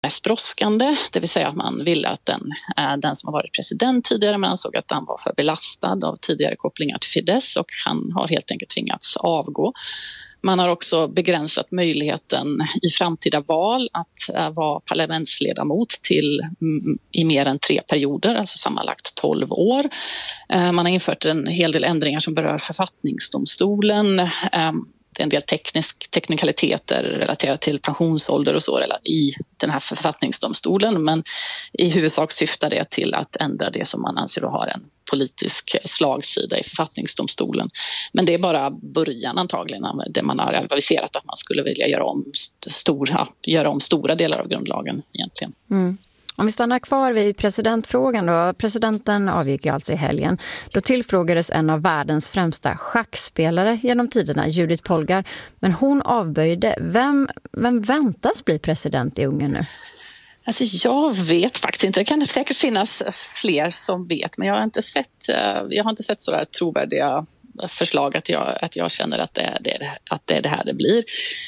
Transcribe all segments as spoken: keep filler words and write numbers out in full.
mest brådskande, det vill säga att man ville att den, den som har varit president tidigare, man ansåg att han var för belastad av tidigare kopplingar till Fidesz och han har helt enkelt tvingats avgå. Man har också begränsat möjligheten i framtida val att äh, vara parlamentsledamot till mm, i mer än tre perioder, alltså sammanlagt tolv år. Äh, man har infört en hel del ändringar som berör författningsdomstolen. Äh, det är en del teknisk, teknikaliteter relaterat till pensionsålder och så i den här författningsdomstolen, men i huvudsak syftar det till att ändra det som man anser att har en politisk slagsida i författningsdomstolen. Men det är bara början antagligen av det man har aviserat att man skulle vilja göra om, stora, göra om stora delar av grundlagen egentligen. Mm. Om vi stannar kvar vid presidentfrågan då. Presidenten avgick ju alltså i helgen. Då tillfrågades en av världens främsta schackspelare genom tiderna, Judith Polgar. Men hon avböjde. Vem, vem väntas bli president i Ungern nu? Alltså jag vet faktiskt inte. Det kan säkert finnas fler som vet. Men jag har inte sett, jag har inte sett sådär trovärdiga förslag att jag, att jag känner att det, är, det är, att det är det här det blir.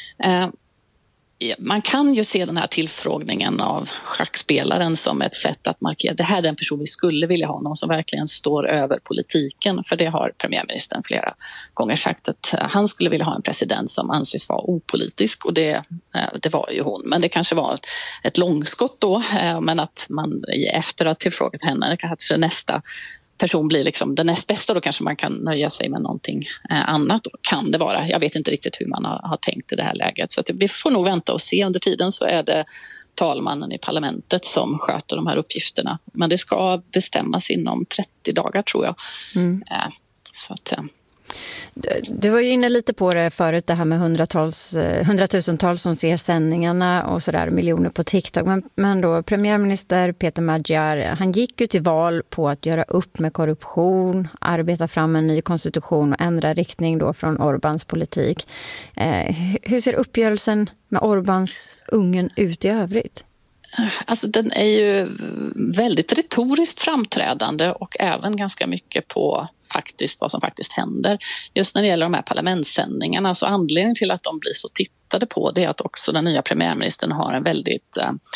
Man kan ju se den här tillfrågningen av schackspelaren som ett sätt att markera det här är den person vi skulle vilja ha, någon som verkligen står över politiken, för det har premiärministern flera gånger sagt att han skulle vilja ha en president som anses vara opolitisk, och det, det var ju hon, men det kanske var ett, ett långskott då, men att man efter att tillfrågat henne kanske nästa person blir liksom den näst bästa, då kanske man kan nöja sig med någonting eh, annat. Då kan det vara. Jag vet inte riktigt hur man har, har tänkt i det här läget. Så att vi får nog vänta och se. Under tiden så är det talmannen i parlamentet som sköter de här uppgifterna. Men det ska bestämmas inom trettio dagar tror jag. Mm. Eh, så att... Eh. Du var ju inne lite på det förut, det här med hundratals, hundratusentals som ser sändningarna och sådär, miljoner på TikTok. Men, men då premiärminister Peter Magyar, han gick ju till val på att göra upp med korruption, arbeta fram en ny konstitution och ändra riktning då från Orbáns politik. Eh, hur ser uppgörelsen med Orbáns Ungern ut i övrigt? Alltså den är ju väldigt retoriskt framträdande och även ganska mycket på faktiskt vad som faktiskt händer. Just när det gäller de här parlamentssändningarna, så anledningen till att de blir så tittade på det är att också den nya premiärministern har en väldigt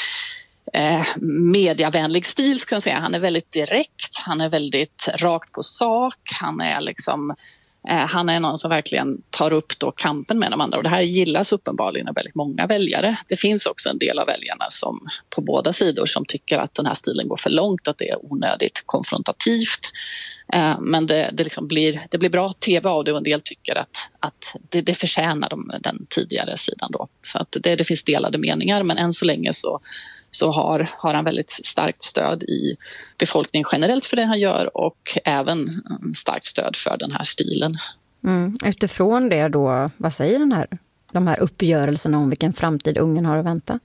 eh, mediavänlig stil, ska jag säga. Han är väldigt direkt, han är väldigt rakt på sak, han är liksom Han är någon som verkligen tar upp då kampen med de andra, och det här gillas uppenbarligen av väldigt många väljare. Det finns också en del av väljarna som på båda sidor som tycker att den här stilen går för långt, att det är onödigt konfrontativt. Men det, det, liksom blir, det blir bra tv av det, och en del tycker att, att det, det förtjänar de, den tidigare sidan då. Så att det, det finns delade meningar, men än så länge så, så har, har han väldigt starkt stöd i befolkningen generellt för det han gör, och även starkt stöd för den här stilen. Mm. Utifrån det då, vad säger den här, de här uppgörelserna om vilken framtid Ungern har att vänta?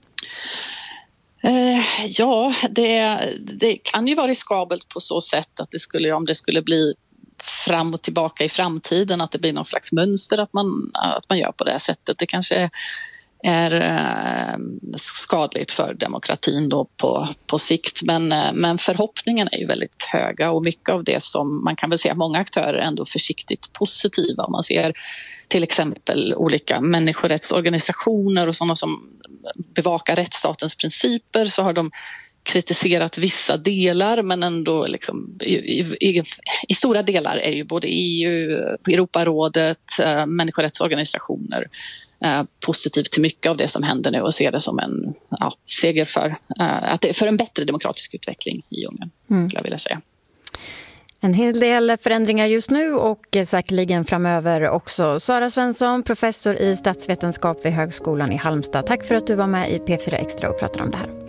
Eh, ja, det, det kan ju vara riskabelt på så sätt att det skulle, om det skulle bli fram och tillbaka i framtiden, att det blir någon slags mönster att man, att man gör på det här sättet. Det kanske är eh, skadligt för demokratin då på, på sikt, men, eh, men förhoppningen är ju väldigt höga, och mycket av det som man kan väl säga många aktörer är ändå försiktigt positiva. Om man ser till exempel olika människorättsorganisationer och sådana som bevakar rättsstatens principer, så har de kritiserat vissa delar, men ändå liksom, i, i, i stora delar är ju både E U, Europarådet, äh, människorättsorganisationer äh, positivt till mycket av det som händer nu, och ser det som en ja, seger för, äh, att det, för en bättre demokratisk utveckling i Ungern, mm. skulle jag vilja säga. En hel del förändringar just nu och säkerligen framöver också. Sara Svensson, professor i statsvetenskap vid Högskolan i Halmstad. Tack för att du var med i P fyra Extra och pratade om det här.